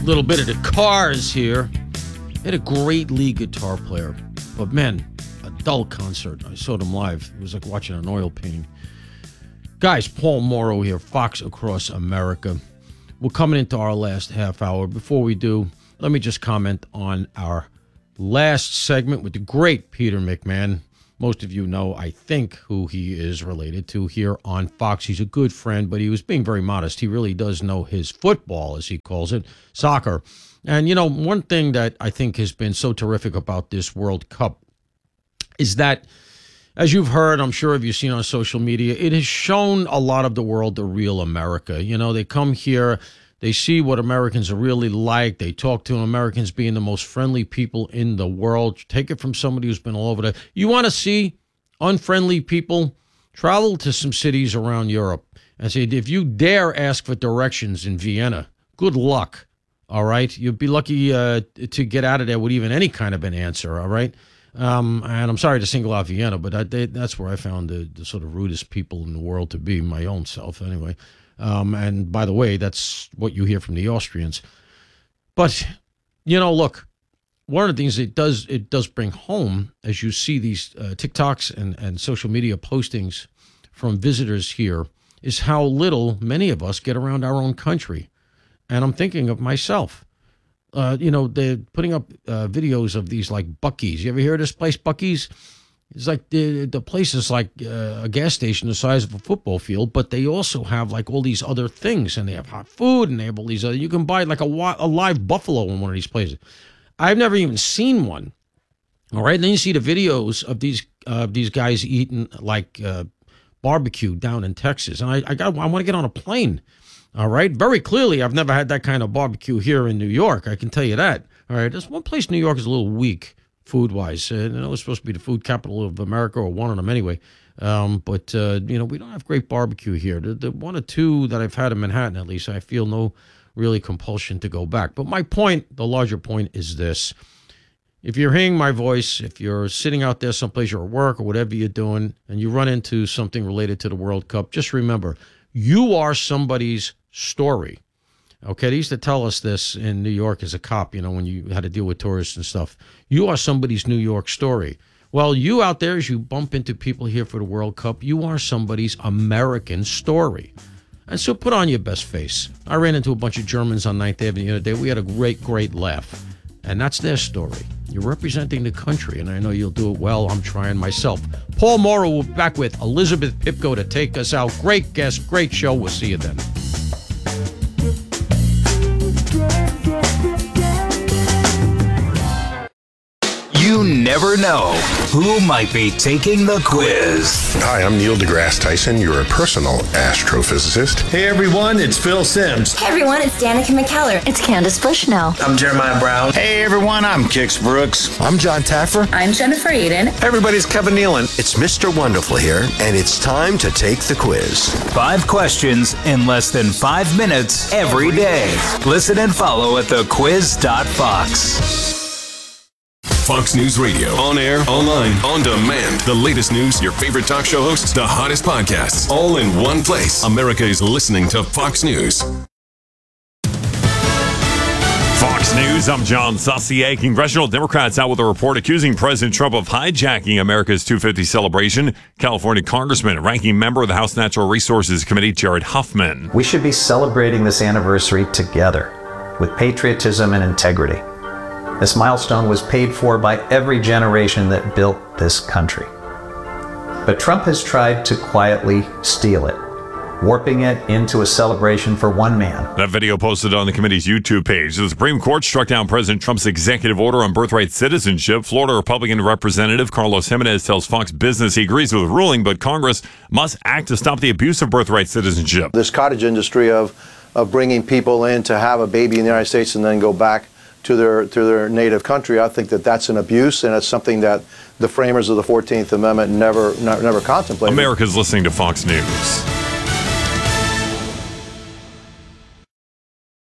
little bit of the Cars here. They had a great lead guitar player, but man, a dull concert. I saw them live. It was like watching an oil painting. Guys, Paul Morrow here, Fox Across America. We're coming into our last half hour. Before we do, let me just comment on our last segment with the great Peter McMahon. Most of you know, I think, who he is related to here on Fox. He's a good friend, but he was being very modest. He really does know his football, as he calls it, soccer. And, you know, one thing that I think has been so terrific about this World Cup is that, as you've heard, I'm sure if you've seen on social media, it has shown a lot of the world the real America. You know, they come here, they see what Americans are really like. They talk to Americans being the most friendly people in the world. Take it from somebody who's been all over there. You want to see unfriendly people? Travel to some cities around Europe and say, if you dare ask for directions in Vienna, good luck, all right? You'd be lucky to get out of there with even any kind of an answer, all right? And I'm sorry to single out Vienna, but that's where I found the sort of rudest people in the world to be, my own self anyway. And by the way, that's what you hear from the Austrians. But, you know, look, one of the things it does bring home, as you see these TikToks and social media postings from visitors here, is how little many of us get around our own country. And I'm thinking of myself. You know, they're putting up videos of these, like, Buc-ee's. You ever hear of this place, Buc-ee's? It's like the place is like a gas station the size of a football field, but they also have like all these other things, and they have hot food, and they have all these other. You can buy like a live buffalo in one of these places. I've never even seen one. All right, and then you see the videos of these guys eating like barbecue down in Texas, and I want to get on a plane. All right, very clearly, I've never had that kind of barbecue here in New York. I can tell you that. All right, there's one place in New York is a little weak food-wise. You know, it's supposed to be the food capital of America, or one of them anyway. But you know, we don't have great barbecue here. The one or two that I've had in Manhattan, at least, I feel no really compulsion to go back. But my point, the larger point, is this. If you're hearing my voice, if you're sitting out there someplace, you're at work or whatever you're doing, and you run into something related to the World Cup, just remember, you are somebody's story. Okay, they used to tell us this in New York as a cop, you know, when you had to deal with tourists and stuff. You are somebody's New York story. Well, you out there, as you bump into people here for the World Cup, you are somebody's American story. And so put on your best face. I ran into a bunch of Germans on 9th Avenue the other day. We had a great laugh. And that's their story. You're representing the country, and I know you'll do it well. I'm trying myself. Paul Morrow will be back with Elizabeth Pipko to take us out. Great guest, great show. We'll see you then. You never know who might be taking the quiz. Hi, I'm Neil deGrasse Tyson, your personal astrophysicist. Hey everyone, it's Phil Simms. Hey everyone, it's Danica McKellar. It's Candace Bushnell. I'm Jeremiah Brown. Hey everyone, I'm Kix Brooks. I'm John Taffer. I'm Jennifer Aiden. Hey everybody, it's Kevin Nealon. It's Mr. Wonderful here, and it's time to take the quiz. 5 questions in less than 5 minutes every day. Listen and follow at thequiz.fox. Fox News Radio. On air, online, on demand. The latest news, your favorite talk show hosts, the hottest podcasts, all in one place. America is listening to Fox News. Fox News, I'm John Saucier. Congressional Democrats out with a report accusing President Trump of hijacking America's 250 celebration. California Congressman and ranking member of the House Natural Resources Committee, Jared Huffman. We should be celebrating this anniversary together with patriotism and integrity. This milestone was paid for by every generation that built this country. But Trump has tried to quietly steal it, warping it into a celebration for one man. That video posted on the committee's YouTube page. The Supreme Court struck down President Trump's executive order on birthright citizenship. Florida Republican Representative Carlos Jimenez tells Fox Business he agrees with the ruling, but Congress must act to stop the abuse of birthright citizenship. This cottage industry of bringing people in to have a baby in the United States and then go back to their native country, I think that's an abuse, and it's something that the framers of the 14th Amendment never contemplated. America's listening to Fox News.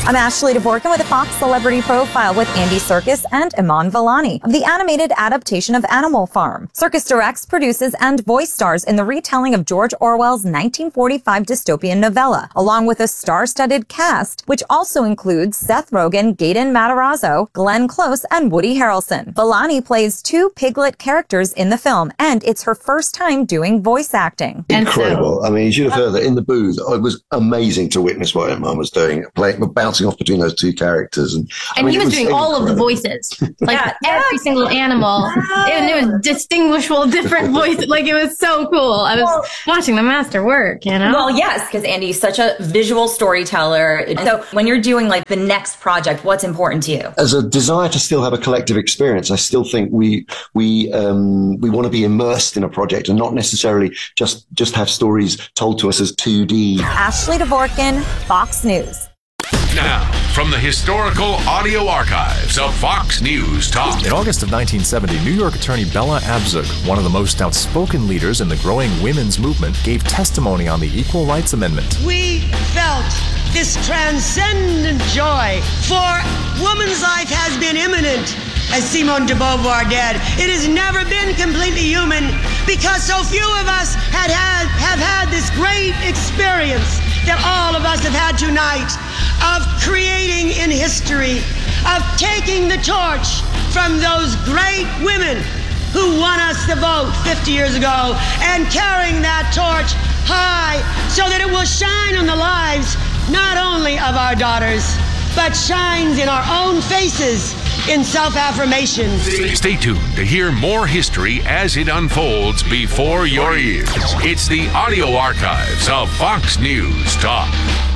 I'm Ashley Dvorkin with a Fox Celebrity Profile with Andy Serkis and Iman Vellani of the animated adaptation of Animal Farm. Serkis directs, produces, and voice stars in the retelling of George Orwell's 1945 dystopian novella, along with a star-studded cast, which also includes Seth Rogen, Gaten Matarazzo, Glenn Close, and Woody Harrelson. Vellani plays 2 piglet characters in the film, and it's her first time doing voice acting. Incredible. I mean, you should have heard that in the booth. It was amazing to witness what Iman was doing, bouncing off between those 2 characters. And he was doing all of the voices, like every single animal. And it was distinguishable, different voices. Like, it was so cool. I was watching the master work, you know? Well, yes, because Andy's such a visual storyteller. So when you're doing like the next project, what's important to you? As a desire to still have a collective experience, I still think we want to be immersed in a project and not necessarily just have stories told to us as 2D. Ashley Dvorkin, Fox News. Now, from the historical audio archives of Fox News Talk. In August of 1970, New York attorney Bella Abzug, one of the most outspoken leaders in the growing women's movement, gave testimony on the Equal Rights Amendment. We felt this transcendent joy, for woman's life has been imminent. As Simone de Beauvoir did, it has never been completely human because so few of us have had this great experience that all of us have had tonight of creating in history, of taking the torch from those great women who won us the vote 50 years ago and carrying that torch high so that it will shine on the lives not only of our daughters, but shines in our own faces in self-affirmation. Stay tuned to hear more history as it unfolds before your ears. It's the audio archives of Fox News Talk.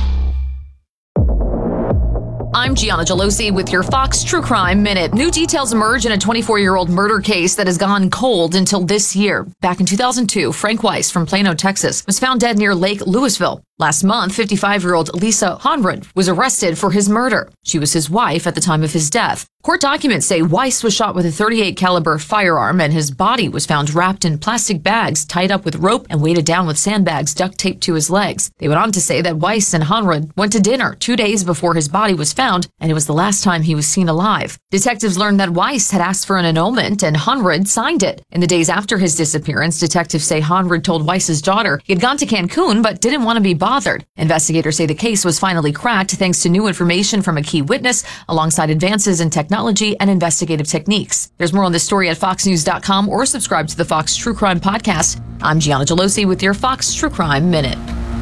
I'm Gianna Gelosi with your Fox True Crime Minute. New details emerge in a 24-year-old murder case that has gone cold until this year. Back in 2002, Frank Weiss from Plano, Texas, was found dead near Lake Louisville. Last month, 55-year-old Lisa Honrud was arrested for his murder. She was his wife at the time of his death. Court documents say Weiss was shot with a .38 caliber firearm and his body was found wrapped in plastic bags, tied up with rope and weighted down with sandbags duct taped to his legs. They went on to say that Weiss and Honrud went to dinner 2 days before his body was found, and it was the last time he was seen alive. Detectives learned that Weiss had asked for an annulment and Honrud signed it. In the days after his disappearance, detectives say Honrud told Weiss's daughter he had gone to Cancun but didn't want to be bothered. Investigators say the case was finally cracked thanks to new information from a key witness alongside advances in technology and investigative techniques. There's more on this story at foxnews.com or subscribe to the Fox True Crime Podcast. I'm Gianna Gelosi with your Fox True Crime Minute.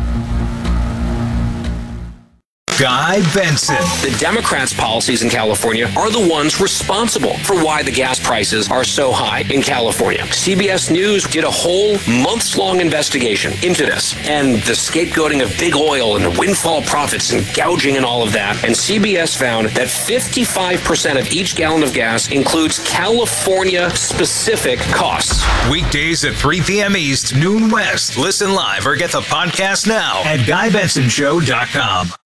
Guy Benson. The Democrats' policies in California are the ones responsible for why the gas prices are so high in California. CBS News did a whole months-long investigation into this and the scapegoating of big oil and the windfall profits and gouging and all of that. And CBS found that 55% of each gallon of gas includes California-specific costs. Weekdays at 3 p.m. East, noon West. Listen live or get the podcast now at GuyBensonShow.com.